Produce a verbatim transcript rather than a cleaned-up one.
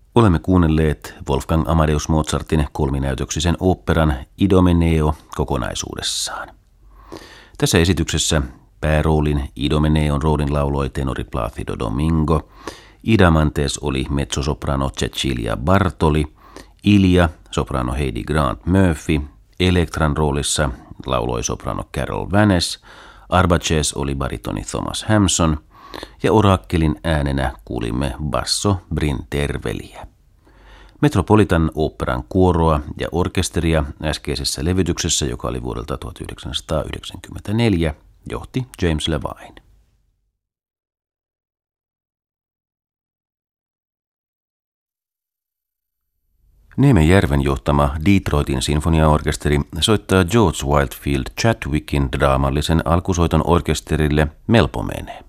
Olemme kuunnelleet Wolfgang Amadeus Mozartin kolminäytöksisen oopperan Idomeneo kokonaisuudessaan. Tässä esityksessä pääroolin Idomeneon roolin lauloi tenori Plácido Domingo, Idamantes oli mezzosoprano Cecilia Bartoli, Ilja soprano Heidi Grant Murphy, Elektran roolissa lauloi soprano Carol Vanes, Arbaces oli baritoni Thomas Hampson ja orakkelin äänenä kuulimme basso Bryn Terveliä. Metropolitan Oopperan kuoroa ja orkesteria äskeisessä levytyksessä, joka oli vuodelta tuhatyhdeksänsataayhdeksänkymmentäneljä, johti James Levine. Neeme Järven johtama Detroitin sinfoniaorkesteri soittaa George Whitefield Chadwickin draamallisen alkusoiton orkesterille Melpomene.